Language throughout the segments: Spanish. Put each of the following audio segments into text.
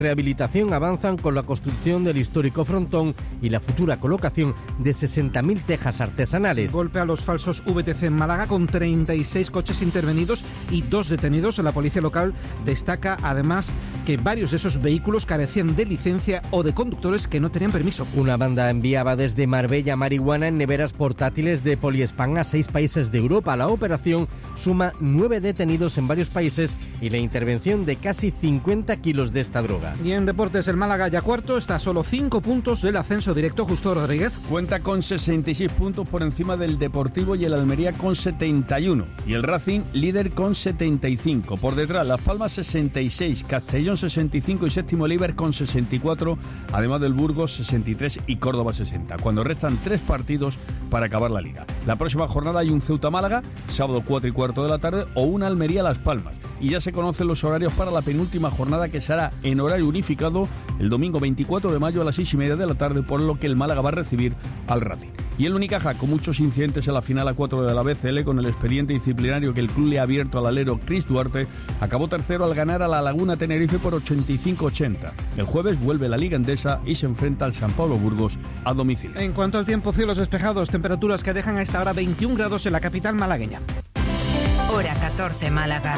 Rehabilitación avanzan con la construcción del histórico frontón y la futura colocación de 60.000 tejas artesanales. Golpe a los falsos VTC en Málaga con 36 coches intervenidos y 2 detenidos. La policía local destaca además que varios de esos vehículos carecían de licencia o de conductores que no tenían permiso. Una banda enviaba desde Marbella marihuana en neveras portátiles de Poliespan a 6 países de Europa. La operación suma 9 detenidos en varios países y la intervención de casi 50 kilos de esta droga. Y en deportes, el Málaga ya cuarto, está a solo 5 puntos del ascenso directo. Justo Rodríguez. Cuenta con 66 puntos por encima del Deportivo y el Almería con 71. Y el Racing líder con 75. Por detrás, Las Palmas 66, Castellón 65 y séptimo el Eibar con 64. Además del Burgos 63 y Córdoba 60. Cuando restan 3 partidos para acabar la liga. La próxima jornada hay un Ceuta-Málaga, sábado 4:15 de la tarde, o una Almería-Las Palmas. Y ya se conocen los horarios para la penúltima jornada, que será en horario unificado el domingo 24 de mayo a las 6:30 de la tarde, por lo que el Málaga va a recibir al Racing. Y el Unicaja, con muchos incidentes en la final A4 de la BCL, con el expediente disciplinario que el club le ha abierto al alero Chris Duarte, acabó tercero al ganar a la Laguna Tenerife por 85-80. El jueves vuelve la Liga Endesa y se enfrenta al San Pablo Burgos a domicilio. En cuanto al tiempo, cielos despejados, temperaturas que dejan a esta hora 21 grados en la capital malagueña. Hora 14, Málaga.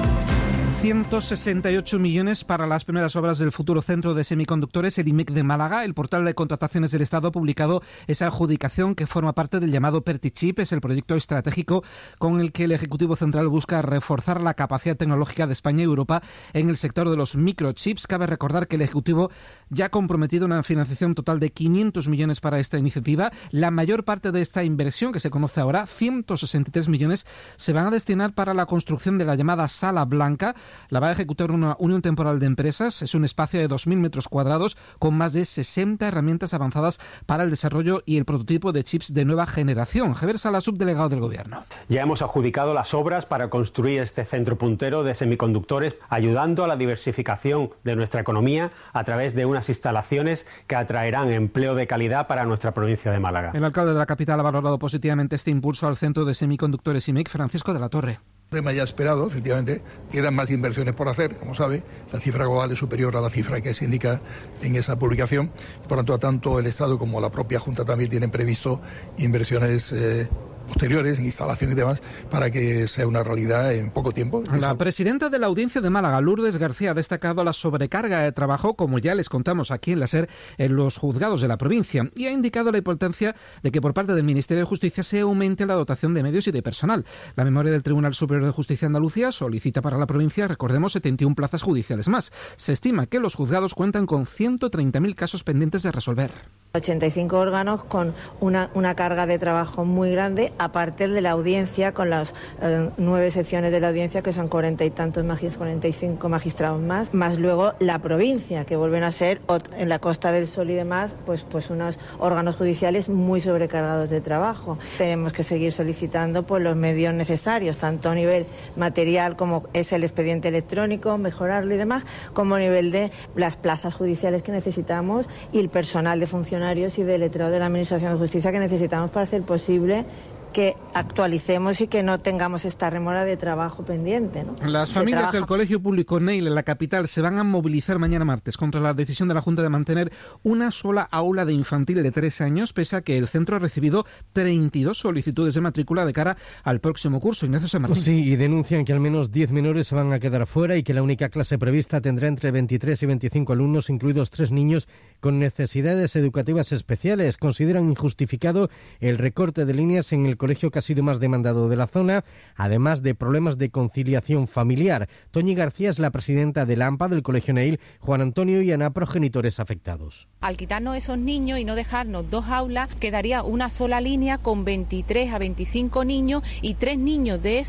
168 millones para las primeras obras del futuro centro de semiconductores, el IMEC de Málaga. El portal de contrataciones del Estado ha publicado esa adjudicación que forma parte del llamado PertiChip. Es el proyecto estratégico con el que el Ejecutivo Central busca reforzar la capacidad tecnológica de España y Europa en el sector de los microchips. Cabe recordar que el Ejecutivo ya ha comprometido una financiación total de 500 millones para esta iniciativa. La mayor parte de esta inversión, que se conoce ahora, 163 millones, se van a destinar para la construcción de la llamada Sala Blanca. La va a ejecutar una unión temporal de empresas. Es un espacio de 2.000 metros cuadrados con más de 60 herramientas avanzadas para el desarrollo y el prototipo de chips de nueva generación. Javier Sala, subdelegado del Gobierno. Ya hemos adjudicado las obras para construir este centro puntero de semiconductores, ayudando a la diversificación de nuestra economía a través de unas instalaciones que atraerán empleo de calidad para nuestra provincia de Málaga. El alcalde de la capital ha valorado positivamente este impulso al centro de semiconductores IMEC, Francisco de la Torre. Tema ya esperado, efectivamente, quedan más inversiones por hacer, como sabe, la cifra global es superior a la cifra que se indica en esa publicación, por lo tanto, tanto el Estado como la propia Junta también tienen previsto inversiones posteriores, en instalación y demás, para que sea una realidad en poco tiempo. La presidenta de la Audiencia de Málaga, Lourdes García, ha destacado la sobrecarga de trabajo, como ya les contamos aquí en la SER, en los juzgados de la provincia, y ha indicado la importancia de que por parte del Ministerio de Justicia se aumente la dotación de medios y de personal. La memoria del Tribunal Superior de Justicia de Andalucía solicita para la provincia, recordemos, 71 plazas judiciales más. Se estima que los juzgados cuentan con 130.000 casos pendientes de resolver. 85 órganos con una carga de trabajo muy grande, aparte de la audiencia, con las 9 secciones de la audiencia, que son 40 y tantos 45 magistrados más luego la provincia, que vuelven a ser en la Costa del Sol y demás, pues unos órganos judiciales muy sobrecargados de trabajo. Tenemos que seguir solicitando pues los medios necesarios, tanto a nivel material como es el expediente electrónico, mejorarlo y demás, como a nivel de las plazas judiciales que necesitamos y el personal de funcionarios y de letrado de la Administración de Justicia que necesitamos para hacer posible que actualicemos y que no tengamos esta remora de trabajo pendiente, ¿no? Las familias del Colegio Público Neil en la capital se van a movilizar mañana martes contra la decisión de la Junta de mantener una sola aula de infantil de 3 años, pese a que el centro ha recibido 32 solicitudes de matrícula de cara al próximo curso. Ignacio San Martín. Sí, y denuncian que al menos 10 menores se van a quedar fuera y que la única clase prevista tendrá entre 23 y 25 alumnos, incluidos 3 niños con necesidades educativas especiales. Consideran injustificado el recorte de líneas en el colegio que ha sido más demandado de la zona, además de problemas de conciliación familiar. Toñi García es la presidenta del AMPA del Colegio Neil. Juan Antonio y Ana, progenitores afectados. Al quitarnos esos niños y no dejarnos 2 aulas, quedaría una sola línea con 23 a 25 niños y 3 niños de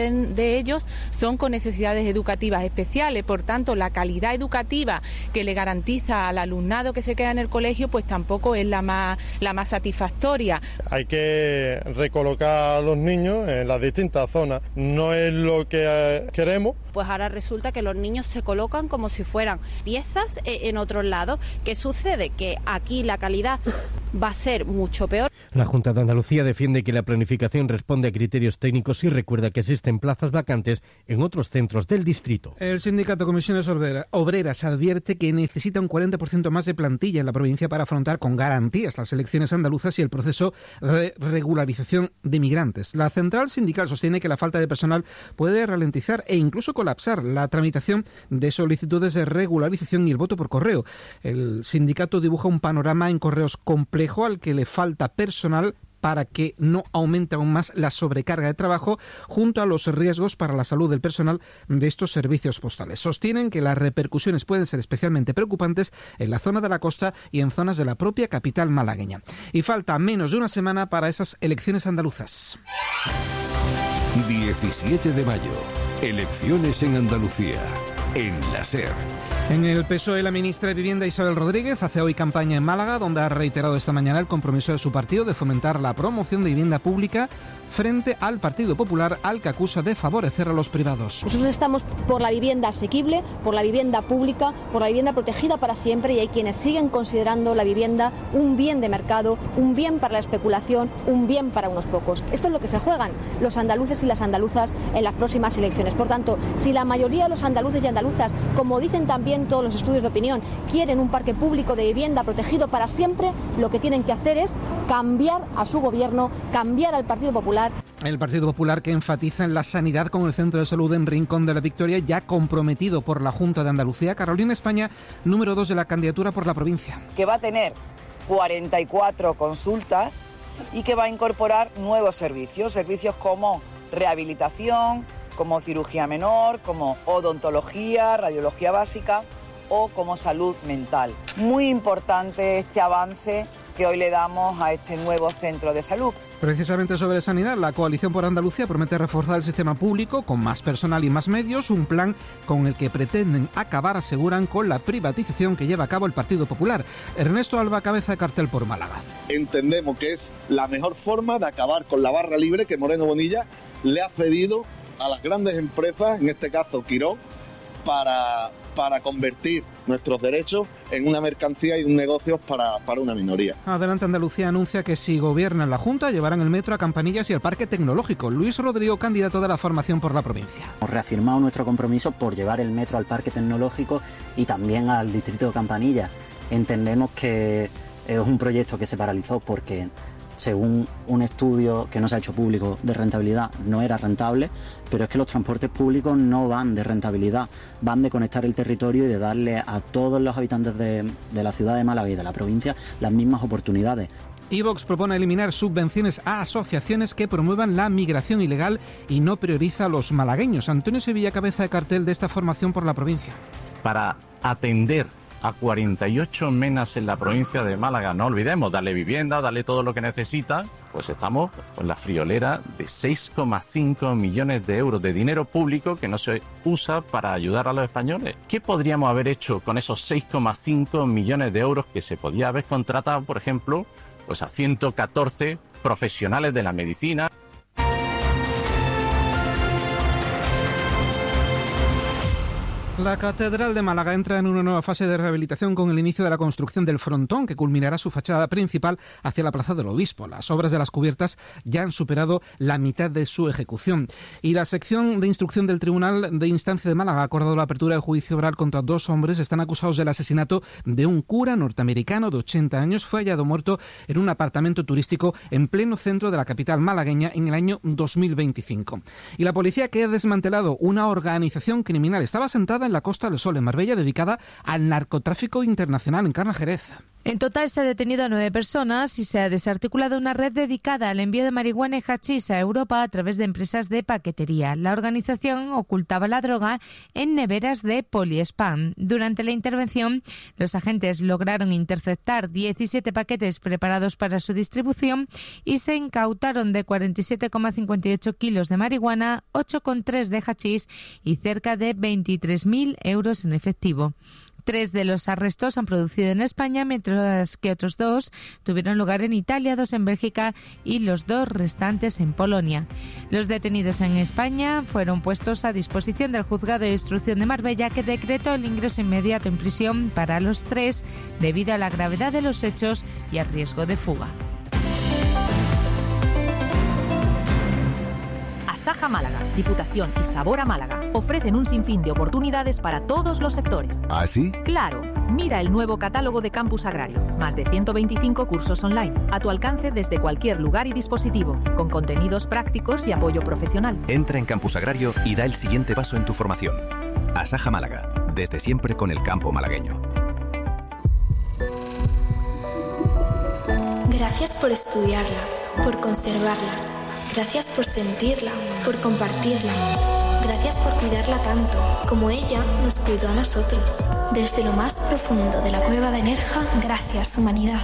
ellos son con necesidades educativas especiales. Por tanto, la calidad educativa que le garantiza al alumnado que se queda en el colegio, pues tampoco es la más satisfactoria. Hay que recolocar a los niños en las distintas zonas. No es lo que queremos, Pues ahora resulta que los niños se colocan como si fueran piezas en otros lados. ¿Qué sucede? Que aquí la calidad va a ser mucho peor. La Junta de Andalucía defiende que la planificación responde a criterios técnicos y recuerda que existen plazas vacantes en otros centros del distrito. El sindicato Comisiones Obreras advierte que necesita un 40% más de plantilla en la provincia para afrontar con garantías las elecciones andaluzas y el proceso de regularización de migrantes. La central sindical sostiene que la falta de personal puede ralentizar e incluso colapsar la tramitación de solicitudes de regularización y el voto por correo. El sindicato dibuja un panorama en correos complejo al que le falta personal para que no aumente aún más la sobrecarga de trabajo, junto a los riesgos para la salud del personal de estos servicios postales. Sostienen que las repercusiones pueden ser especialmente preocupantes en la zona de la costa y en zonas de la propia capital malagueña. Y falta menos de una semana para esas elecciones andaluzas. 17 de mayo. Elecciones en Andalucía. En la SER. En el PSOE, la ministra de Vivienda Isabel Rodríguez hace hoy campaña en Málaga, donde ha reiterado esta mañana el compromiso de su partido de fomentar la promoción de vivienda pública frente al Partido Popular, al que acusa de favorecer a los privados. Nosotros estamos por la vivienda asequible, por la vivienda pública, por la vivienda protegida para siempre, y hay quienes siguen considerando la vivienda un bien de mercado, un bien para la especulación, un bien para unos pocos. Esto es lo que se juegan los andaluces y las andaluzas en las próximas elecciones. Por tanto, si la mayoría de los andaluces y andaluzas, como dicen también todos los estudios de opinión, quieren un parque público de vivienda protegido para siempre, lo que tienen que hacer es cambiar a su gobierno, cambiar al Partido Popular. El Partido Popular, que enfatiza en la sanidad con el centro de salud en Rincón de la Victoria, ya comprometido por la Junta de Andalucía. Carolina España, número 2 de la candidatura por la provincia. Que va a tener 44 consultas y que va a incorporar nuevos servicios como rehabilitación, como cirugía menor, como odontología, radiología básica o como salud mental. Muy importante este avance que hoy le damos a este nuevo centro de salud. Precisamente sobre sanidad, la Coalición por Andalucía promete reforzar el sistema público con más personal y más medios, un plan con el que pretenden acabar, aseguran, con la privatización que lleva a cabo el Partido Popular. Ernesto Alba, cabeza de cartel por Málaga. Entendemos que es la mejor forma de acabar con la barra libre que Moreno Bonilla le ha cedido a las grandes empresas, en este caso Quirón, para convertir nuestros derechos en una mercancía y un negocio para una minoría. Adelante Andalucía anuncia que si gobiernan la Junta llevarán el metro a Campanillas y el Parque Tecnológico. Luis Rodrigo, candidato de la formación por la provincia. Hemos reafirmado nuestro compromiso por llevar el metro al Parque Tecnológico y también al distrito de Campanillas. Entendemos que es un proyecto que se paralizó porque, según un estudio que no se ha hecho público de rentabilidad, no era rentable, pero es que los transportes públicos no van de rentabilidad, van de conectar el territorio y de darle a todos los habitantes de la ciudad de Málaga y de la provincia las mismas oportunidades. iVox propone eliminar subvenciones a asociaciones que promuevan la migración ilegal y no prioriza a los malagueños. Antonio Sevilla, cabeza de cartel de esta formación por la provincia. Para atender a 48 menas en la provincia de Málaga, no olvidemos, darle vivienda, darle todo lo que necesita, pues estamos con la friolera de 6,5 millones de euros de dinero público que no se usa para ayudar a los españoles. ¿Qué podríamos haber hecho con esos 6,5 millones de euros que se podía haber contratado, por ejemplo, pues a 114 profesionales de la medicina? La Catedral de Málaga entra en una nueva fase de rehabilitación con el inicio de la construcción del frontón, que culminará su fachada principal hacia la Plaza del Obispo. Las obras de las cubiertas ya han superado la mitad de su ejecución. Y la sección de instrucción del Tribunal de Instancia de Málaga ha acordado la apertura de juicio oral contra 2 hombres. Están acusados del asesinato de un cura norteamericano de 80 años. Fue hallado muerto en un apartamento turístico en pleno centro de la capital malagueña en el año 2025. Y la policía, que ha desmantelado una organización criminal, estaba sentada en la Costa del Sol, en Marbella, dedicada al narcotráfico internacional. Encarna Jerez. En total se ha detenido a 9 personas y se ha desarticulado una red dedicada al envío de marihuana y hachís a Europa a través de empresas de paquetería. La organización ocultaba la droga en neveras de poliespán. Durante la intervención, los agentes lograron interceptar 17 paquetes preparados para su distribución y se incautaron de 47,58 kilos de marihuana, 8,3 de hachís y cerca de 23.000 euros en efectivo. 3 de los arrestos han producido en España, mientras que otros 2 tuvieron lugar en Italia, 2 en Bélgica y los 2 restantes en Polonia. Los detenidos en España fueron puestos a disposición del Juzgado de Instrucción de Marbella, que decretó el ingreso inmediato en prisión para los 3 debido a la gravedad de los hechos y al riesgo de fuga. Asaja Málaga, Diputación y Sabor a Málaga ofrecen un sinfín de oportunidades para todos los sectores. ¿Ah, sí? Claro, mira el nuevo catálogo de Campus Agrario. Más de 125 cursos online, a tu alcance desde cualquier lugar y dispositivo, con contenidos prácticos y apoyo profesional. Entra en Campus Agrario y da el siguiente paso en tu formación. Asaja Málaga, desde siempre con el campo malagueño. Gracias por estudiarla, por conservarla. Gracias por sentirla, por compartirla. Gracias por cuidarla tanto, como ella nos cuidó a nosotros. Desde lo más profundo de la cueva de Nerja, gracias, humanidad.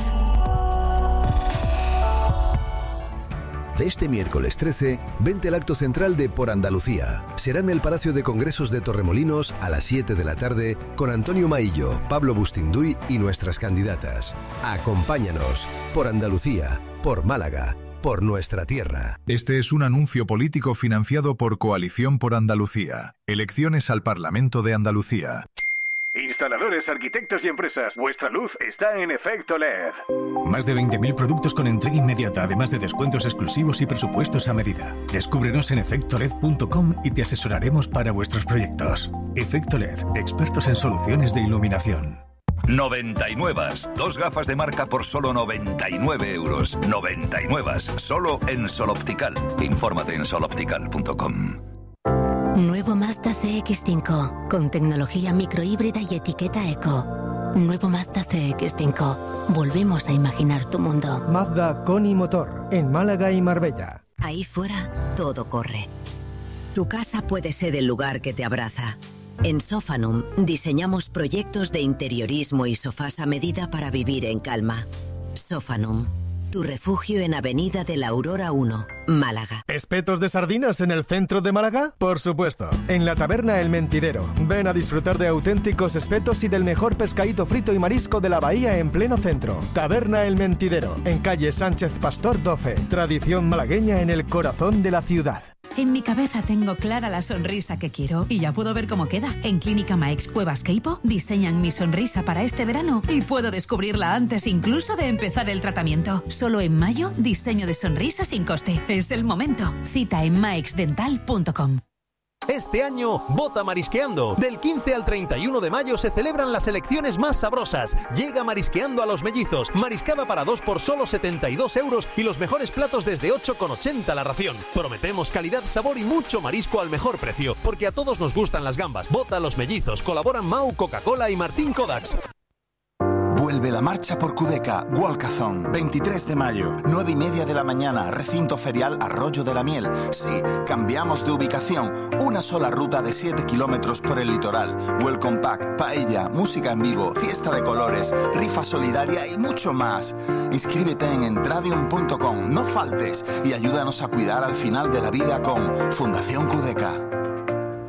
Este miércoles 13, vente al acto central de Por Andalucía. Será en el Palacio de Congresos de Torremolinos a las 7 de la tarde con Antonio Maillo, Pablo Bustinduy y nuestras candidatas. Acompáñanos. Por Andalucía, por Málaga, por nuestra tierra. Este es un anuncio político financiado por Coalición por Andalucía. Elecciones al Parlamento de Andalucía. Instaladores, arquitectos y empresas, vuestra luz está en Efecto LED. Más de 20.000 productos con entrega inmediata, además de descuentos exclusivos y presupuestos a medida. Descúbrenos en efectoled.com y te asesoraremos para vuestros proyectos. Efecto LED, expertos en soluciones de iluminación. 99. 2 gafas de marca por solo 99 euros. 99. Solo en Sol Optical. Infórmate en soloptical.com. Nuevo Mazda CX-5, con tecnología microhíbrida y etiqueta eco. Nuevo Mazda CX-5. Volvemos a imaginar tu mundo. Mazda con y motor, en Málaga y Marbella. Ahí fuera, todo corre. Tu casa puede ser el lugar que te abraza. En Sofanum diseñamos proyectos de interiorismo y sofás a medida para vivir en calma. Sofanum, tu refugio en Avenida de la Aurora 1, Málaga. ¿Espetos de sardinas en el centro de Málaga? Por supuesto. En la taberna El Mentidero. Ven a disfrutar de auténticos espetos y del mejor pescadito frito y marisco de la bahía en pleno centro. Taberna El Mentidero, en calle Sánchez Pastor 12. Tradición malagueña en el corazón de la ciudad. En mi cabeza tengo clara la sonrisa que quiero y ya puedo ver cómo queda. En Clínica Maix Cuevas Queipo diseñan mi sonrisa para este verano y puedo descubrirla antes incluso de empezar el tratamiento. Solo en mayo, diseño de sonrisa sin coste. Es el momento. Cita en maixdental.com. Este año, vota Marisqueando. Del 15 al 31 de mayo se celebran las elecciones más sabrosas. Llega Marisqueando a Los Mellizos. Mariscada para 2 por solo 72 euros y los mejores platos desde 8,80 la ración. Prometemos calidad, sabor y mucho marisco al mejor precio, porque a todos nos gustan las gambas. Vota Los Mellizos. Colaboran Mau, Coca-Cola y Martín Kodaks. Vuelve la marcha por Cudeca, Walkathon, 23 de mayo, 9:30 de la mañana, recinto ferial Arroyo de la Miel. Sí, cambiamos de ubicación, una sola ruta de 7 kilómetros por el litoral. Welcome pack, paella, música en vivo, fiesta de colores, rifa solidaria y mucho más. Inscríbete en entradium.com, no faltes y ayúdanos a cuidar al final de la vida con Fundación Cudeca.